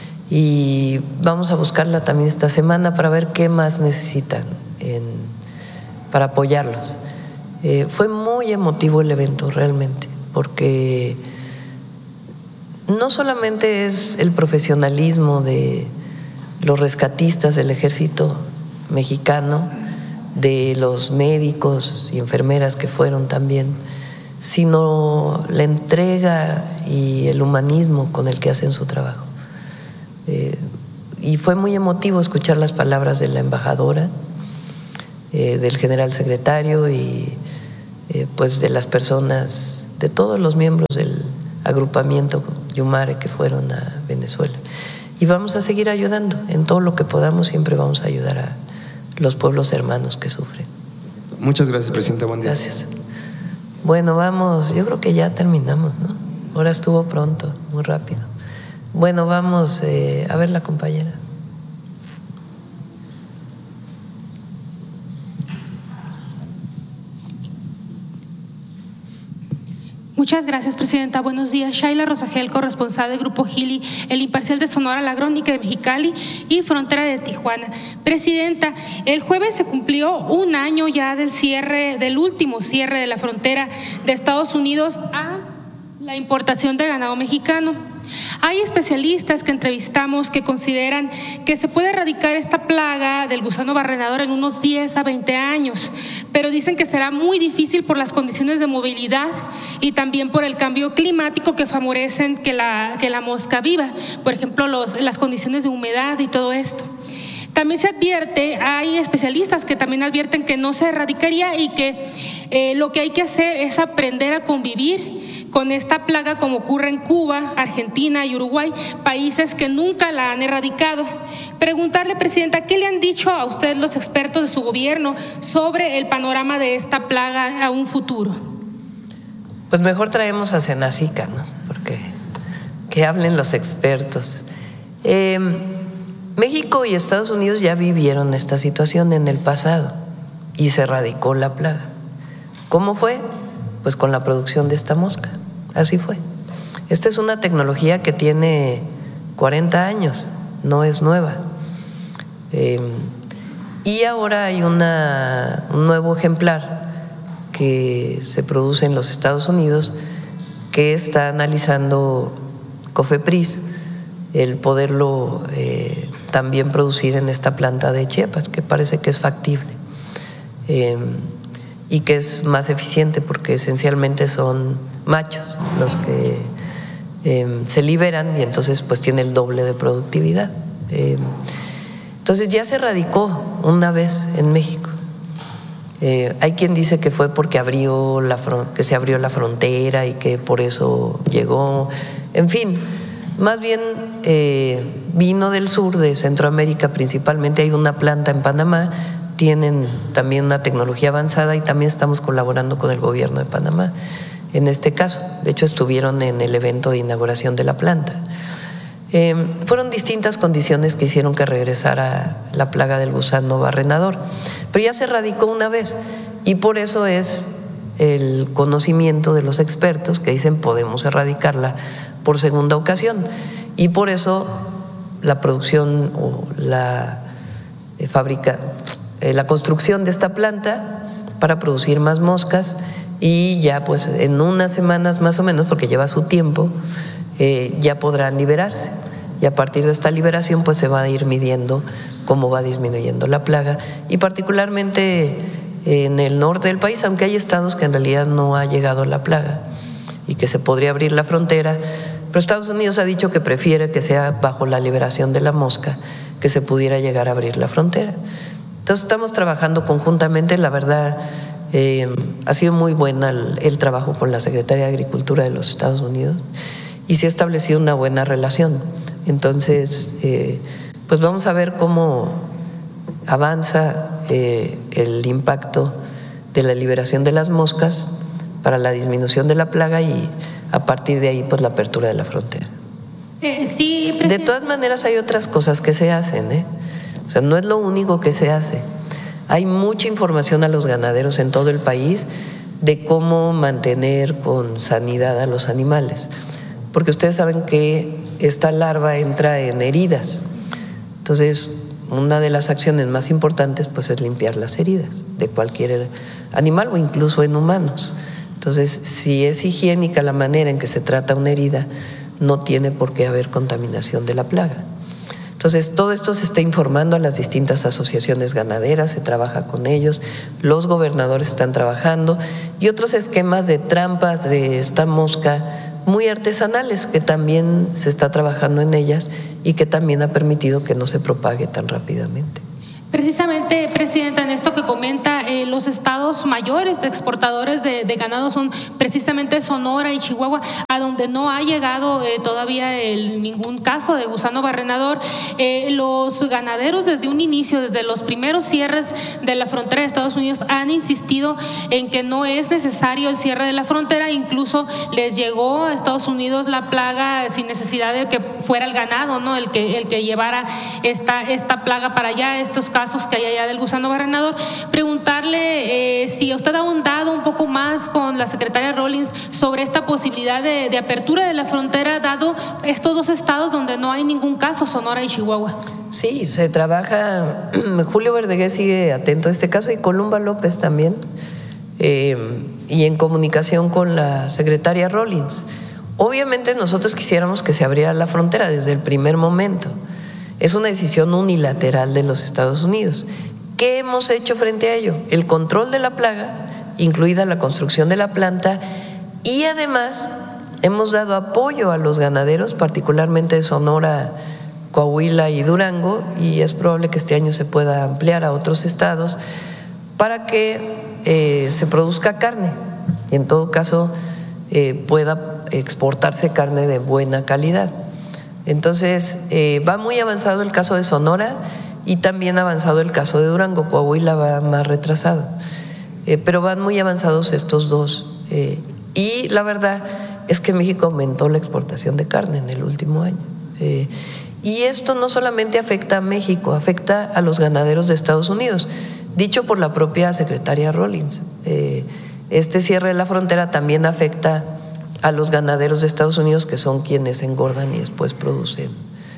y vamos a buscarla también esta semana para ver qué más necesitan en, para apoyarlos. Eh, fue muy emotivo el evento realmente, porque no solamente es el profesionalismo de los rescatistas del ejército mexicano, de los médicos y enfermeras que fueron también, sino la entrega y el humanismo con el que hacen su trabajo. Eh, y fue muy emotivo escuchar las palabras de la embajadora, eh, del general secretario y eh, pues de las personas, de todos los miembros del agrupamiento Yumare que fueron a Venezuela. Y vamos a seguir ayudando en todo lo que podamos, siempre vamos a ayudar a los pueblos hermanos que sufren. Muchas gracias, presidenta. Buen día. Gracias. Bueno, vamos, yo creo que ya terminamos, ¿no? Ahora estuvo pronto, muy rápido. Bueno, vamos eh, a ver la compañera. Muchas gracias, presidenta. Buenos días. Shaila Rosagel, corresponsal del Grupo Gili, El Imparcial de Sonora, La Crónica de Mexicali y Frontera de Tijuana. Presidenta, el jueves se cumplió un año ya del cierre, del último cierre de la frontera de Estados Unidos a la importación de ganado mexicano. Hay especialistas que entrevistamos que consideran que se puede erradicar esta plaga del gusano barrenador en unos diez a veinte años, pero dicen que será muy difícil por las condiciones de movilidad y también por el cambio climático que favorecen que la, que la mosca viva, por ejemplo, los, las condiciones de humedad y todo esto. También se advierte, hay especialistas que también advierten que no se erradicaría y que eh, lo que hay que hacer es aprender a convivir con esta plaga como ocurre en Cuba, Argentina y Uruguay, países que nunca la han erradicado. Preguntarle, presidenta, ¿qué le han dicho a usted los expertos de su gobierno sobre el panorama de esta plaga a un futuro? Pues mejor traemos a Senacica, ¿no? Porque que hablen los expertos. Eh, México y Estados Unidos ya vivieron esta situación en el pasado y se erradicó la plaga. ¿Cómo fue? Pues con la producción de esta mosca. Así fue. Esta es una tecnología que tiene cuarenta años, no es nueva. Eh, y ahora hay una, un nuevo ejemplar que se produce en los Estados Unidos que está analizando COFEPRIS el poderlo eh, también producir en esta planta de Chiapas, que parece que es factible eh, y que es más eficiente porque esencialmente son machos los que eh, se liberan y entonces pues tiene el doble de productividad. Eh, entonces ya se radicó una vez en México. Eh, hay quien dice que fue porque abrió la, que se abrió la frontera y que por eso llegó, en fin. Más bien eh, vino del sur, de Centroamérica principalmente. Hay una planta en Panamá, tienen también una tecnología avanzada y también estamos colaborando con el gobierno de Panamá en este caso. De hecho, estuvieron en el evento de inauguración de la planta. Eh, fueron distintas condiciones que hicieron que regresara la plaga del gusano barrenador, pero ya se erradicó una vez y por eso es el conocimiento de los expertos que dicen podemos erradicarla por segunda ocasión y por eso la producción o la eh, fábrica, eh, la construcción de esta planta para producir más moscas y ya pues en unas semanas más o menos, porque lleva su tiempo, eh, ya podrán liberarse y a partir de esta liberación pues se va a ir midiendo cómo va disminuyendo la plaga y particularmente en el norte del país, aunque hay estados que en realidad no ha llegado la plaga y que se podría abrir la frontera, pero Estados Unidos ha dicho que prefiere que sea bajo la liberación de la mosca que se pudiera llegar a abrir la frontera. Entonces estamos trabajando conjuntamente, la verdad eh, ha sido muy buena el, el trabajo con la Secretaría de Agricultura de los Estados Unidos y se ha establecido una buena relación. Entonces, eh, pues vamos a ver cómo avanza eh, el impacto de la liberación de las moscas para la disminución de la plaga y a partir de ahí pues la apertura de la frontera. Eh, sí, presidente. De todas maneras hay otras cosas que se hacen, ¿eh? O sea, no es lo único que se hace. Hay mucha información a los ganaderos en todo el país de cómo mantener con sanidad a los animales, porque ustedes saben que esta larva entra en heridas. Entonces, una de las acciones más importantes pues es limpiar las heridas de cualquier animal o incluso en humanos. Entonces, si es higiénica la manera en que se trata una herida, no tiene por qué haber contaminación de la plaga. Entonces, todo esto se está informando a las distintas asociaciones ganaderas, se trabaja con ellos, los gobernadores están trabajando y otros esquemas de trampas de esta mosca muy artesanales, que también se está trabajando en ellas y que también ha permitido que no se propague tan rápidamente. Precisamente, Presidenta, en esto que comenta, eh, los estados mayores exportadores de, de ganado son precisamente Sonora y Chihuahua, a donde no ha llegado eh, todavía el, ningún caso de gusano barrenador. Eh, los ganaderos desde un inicio, desde los primeros cierres de la frontera de Estados Unidos, han insistido en que no es necesario el cierre de la frontera. Incluso les llegó a Estados Unidos la plaga sin necesidad de que fuera el ganado, ¿no? el que, el que llevara esta, esta plaga para allá, estos casos que hay allá del gusano barrenador. Preguntarle eh, si usted ha ahondado un poco más con la secretaria Rawlings sobre esta posibilidad de, de apertura de la frontera, dado estos dos estados donde no hay ningún caso, Sonora y Chihuahua. Sí, se trabaja. Julio Verdeguer sigue atento a este caso y Columba López también, eh, y en comunicación con la secretaria Rawlings. Obviamente nosotros quisiéramos que se abriera la frontera desde el primer momento. Es una decisión unilateral de los Estados Unidos. ¿Qué hemos hecho frente a ello? El control de la plaga, incluida la construcción de la planta, y además hemos dado apoyo a los ganaderos, particularmente de Sonora, Coahuila y Durango, y es probable que este año se pueda ampliar a otros estados para que eh, se produzca carne y en todo caso eh, pueda exportarse carne de buena calidad. Entonces, eh, va muy avanzado el caso de Sonora y también ha avanzado el caso de Durango. Coahuila va más retrasado, eh, pero van muy avanzados estos dos. Eh, y la verdad es que México aumentó la exportación de carne en el último año. Eh, y esto no solamente afecta a México, afecta a los ganaderos de Estados Unidos, dicho por la propia secretaria Rawlings. Eh, este cierre de la frontera también afecta a los ganaderos de Estados Unidos, que son quienes engordan y después producen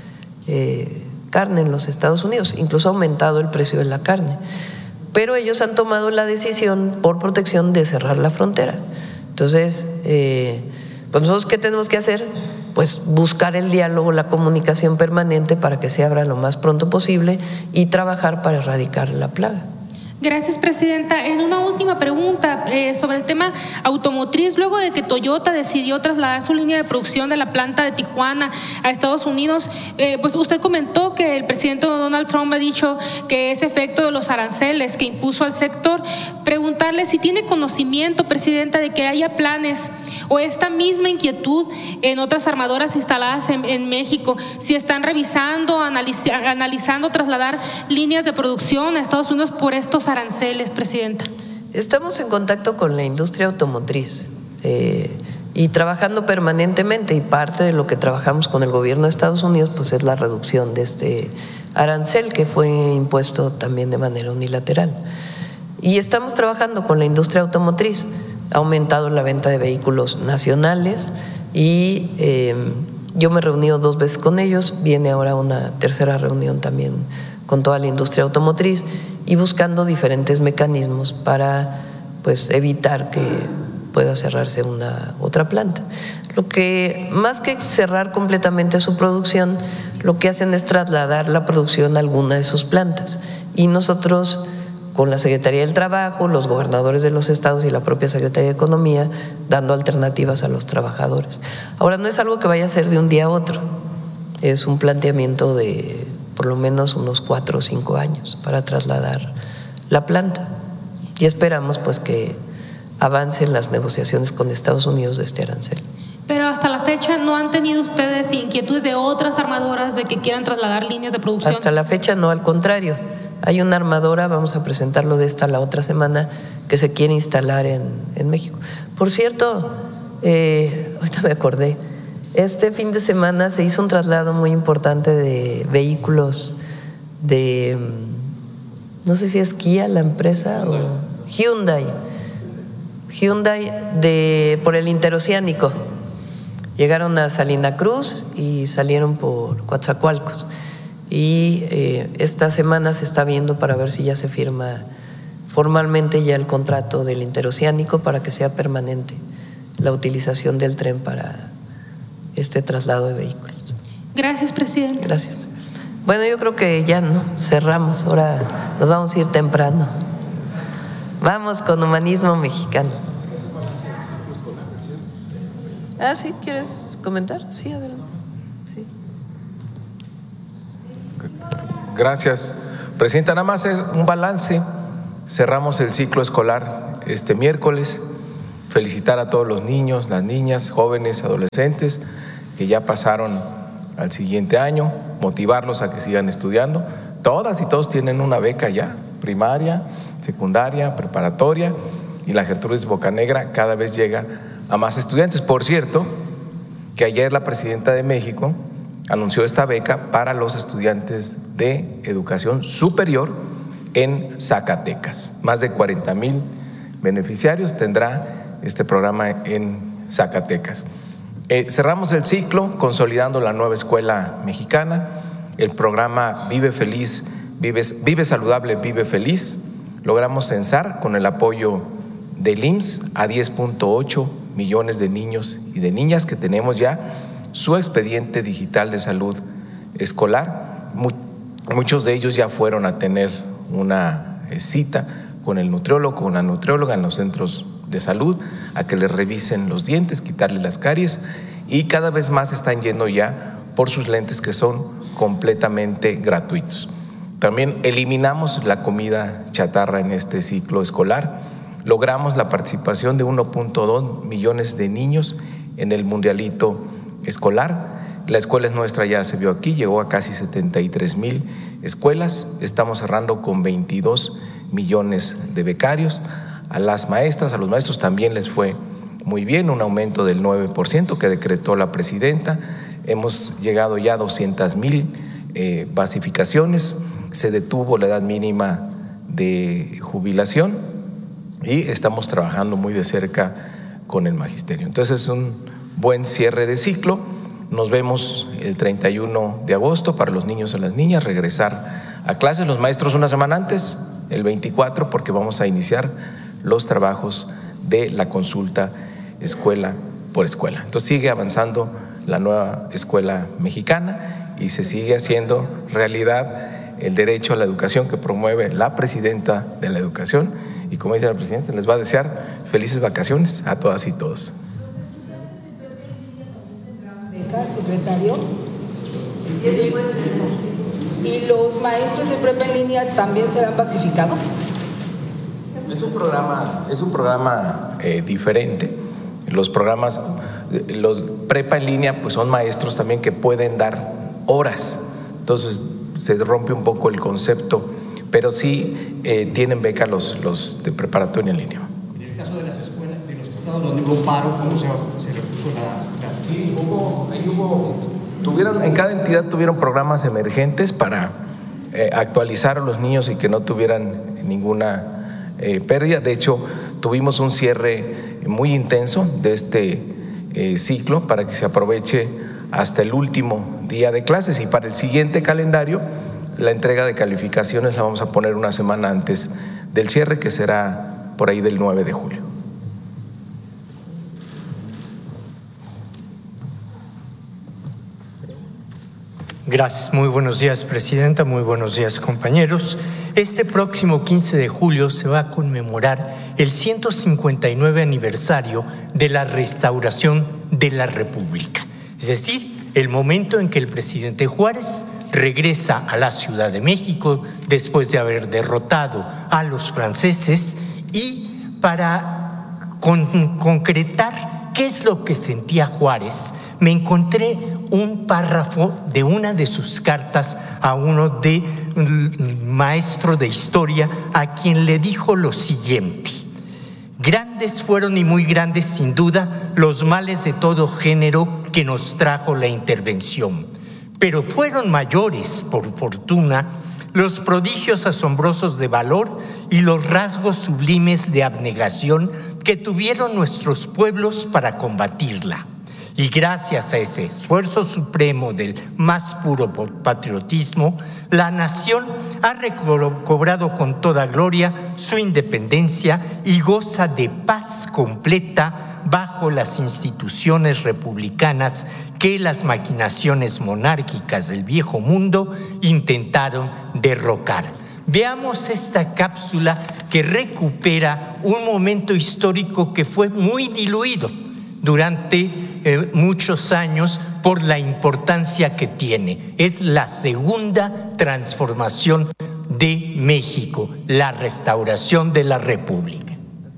eh, carne en los Estados Unidos. Incluso ha aumentado el precio de la carne, pero ellos han tomado la decisión por protección de cerrar la frontera. Entonces, eh, pues nosotros ¿qué tenemos que hacer? Pues buscar el diálogo, la comunicación permanente para que se abra lo más pronto posible y trabajar para erradicar la plaga. Gracias, Presidenta. En una última pregunta eh, sobre el tema automotriz, luego de que Toyota decidió trasladar su línea de producción de la planta de Tijuana a Estados Unidos, eh, pues usted comentó que el presidente Donald Trump ha dicho que es efecto de los aranceles que impuso al sector. Preguntarle si tiene conocimiento, Presidenta, de que haya planes o esta misma inquietud en otras armadoras instaladas en, en México, si están revisando, analiz- analizando trasladar líneas de producción a Estados Unidos por estos aranceles, Presidenta. Estamos en contacto con la industria automotriz eh, y trabajando permanentemente, y parte de lo que trabajamos con el gobierno de Estados Unidos pues es la reducción de este arancel que fue impuesto también de manera unilateral. Y estamos trabajando con la industria automotriz. Ha aumentado la venta de vehículos nacionales y eh, yo me he reunido dos veces con ellos, viene ahora una tercera reunión también con toda la industria automotriz y buscando diferentes mecanismos para pues evitar que pueda cerrarse una otra planta. Lo que más que cerrar completamente su producción, lo que hacen es trasladar la producción a alguna de sus plantas, y nosotros con la Secretaría del Trabajo, los gobernadores de los estados y la propia Secretaría de Economía dando alternativas a los trabajadores. Ahora, no es algo que vaya a ser de un día a otro, es un planteamiento de por lo menos unos cuatro o cinco años para trasladar la planta, y esperamos pues que avancen las negociaciones con Estados Unidos de este arancel. Pero hasta la fecha no han tenido ustedes inquietudes de otras armadoras de que quieran trasladar líneas de producción. Hasta la fecha no, al contrario, hay una armadora, vamos a presentarlo de esta la otra semana, que se quiere instalar en, en México. Por cierto, eh, ahorita me acordé, este fin de semana se hizo un traslado muy importante de vehículos de, no sé si es Kia la empresa o Hyundai, Hyundai de, por el interoceánico. Llegaron a Salina Cruz y salieron por Coatzacoalcos. Y eh, esta semana se está viendo para ver si ya se firma formalmente ya el contrato del interoceánico para que sea permanente la utilización del tren para este traslado de vehículos. Gracias, Presidente. Gracias. Bueno, yo creo que ya no, cerramos, ahora nos vamos a ir temprano. Vamos con Humanismo Mexicano. Ah, sí, ¿quieres comentar? Sí, adelante. Sí. Gracias, Presidenta. Nada más es un balance. Cerramos el ciclo escolar este miércoles. Felicitar a todos los niños, las niñas, jóvenes, adolescentes que ya pasaron al siguiente año, motivarlos a que sigan estudiando. Todas y todos tienen una beca ya, primaria, secundaria, preparatoria, y la Gertrudis Bocanegra cada vez llega a más estudiantes. Por cierto, que ayer la Presidenta de México anunció esta beca para los estudiantes de educación superior en Zacatecas. Más de cuarenta mil beneficiarios tendrá este programa en Zacatecas. Eh, cerramos el ciclo consolidando la nueva escuela mexicana, el programa Vive Feliz, Vive, Vive Saludable, Vive Feliz. Logramos censar con el apoyo del I M S S a diez punto ocho millones de niños y de niñas que tenemos ya su expediente digital de salud escolar. Muchos de ellos ya fueron a tener una cita con el nutriólogo, con la nutrióloga en los centros de salud, a que les revisen los dientes, quitarle las caries, y cada vez más están yendo ya por sus lentes, que son completamente gratuitos. También eliminamos la comida chatarra en este ciclo escolar. Logramos la participación de uno punto dos millones de niños en el mundialito escolar. La escuela es nuestra, ya se vio aquí, llegó a casi setenta y tres mil escuelas. Estamos cerrando con veintidós millones de becarios. A las maestras, a los maestros también les fue muy bien, un aumento del nueve por ciento que decretó la Presidenta. Hemos llegado ya a doscientas mil eh, basificaciones, se detuvo la edad mínima de jubilación y estamos trabajando muy de cerca con el magisterio. Entonces es un buen cierre de ciclo. Nos vemos el treinta y uno de agosto para los niños y las niñas, regresar a clases, los maestros una semana antes, el veinticuatro, porque vamos a iniciar los trabajos de la consulta escuela por escuela. Entonces sigue avanzando la nueva escuela mexicana y se sigue haciendo realidad el derecho a la educación que promueve la Presidenta de la Educación, y como dice la Presidenta, les va a desear felices vacaciones a todas y todos. Secretario, ¿y los maestros de prepa en línea también serán basificados? Es un programa, es un programa eh, diferente. Los programas, los prepa en línea, pues son maestros también que pueden dar horas. Entonces se rompe un poco el concepto, pero sí eh, tienen beca los, los de preparatoria en línea. En el caso de las escuelas, de los estados donde hubo paro, ¿cómo se, se repuso la clase? Sí, hubo, ahí hubo, tuvieron, en cada entidad tuvieron programas emergentes para eh, actualizar a los niños y que no tuvieran ninguna Eh, pérdida. De hecho, tuvimos un cierre muy intenso de este eh, ciclo para que se aproveche hasta el último día de clases, y para el siguiente calendario la entrega de calificaciones la vamos a poner una semana antes del cierre, que será por ahí del nueve de julio. Gracias, muy buenos días, Presidenta, muy buenos días, compañeros. Este próximo quince de julio se va a conmemorar el ciento cincuenta y nueve aniversario de la restauración de la República, es decir, el momento en que el presidente Juárez regresa a la Ciudad de México después de haber derrotado a los franceses, y para con, concretar qué es lo que sentía Juárez, me encontré un párrafo de una de sus cartas a uno de maestro de historia, a quien le dijo lo siguiente: grandes fueron y muy grandes sin duda los males de todo género que nos trajo la intervención, pero fueron mayores, por fortuna, los prodigios asombrosos de valor y los rasgos sublimes de abnegación que tuvieron nuestros pueblos para combatirla. Y gracias a ese esfuerzo supremo del más puro patriotismo, la nación ha recobrado con toda gloria su independencia y goza de paz completa bajo las instituciones republicanas que las maquinaciones monárquicas del viejo mundo intentaron derrocar. Veamos esta cápsula que recupera un momento histórico que fue muy diluido durante eh, muchos años por la importancia que tiene. Es la segunda transformación de México, la restauración de la República.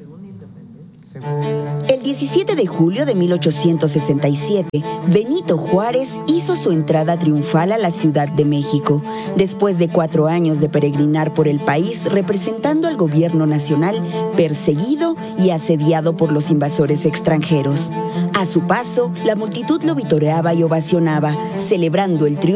El diecisiete de julio de mil ochocientos sesenta y siete, Benito Juárez hizo su entrada triunfal a la Ciudad de México, después de cuatro años de peregrinar por el país representando al gobierno nacional perseguido y asediado por los invasores extranjeros. A su paso, la multitud lo vitoreaba y ovacionaba, celebrando el triunfo